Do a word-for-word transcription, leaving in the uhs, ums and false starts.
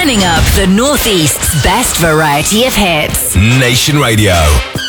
Turning up the Northeast's best variety of hits. Nation Radio.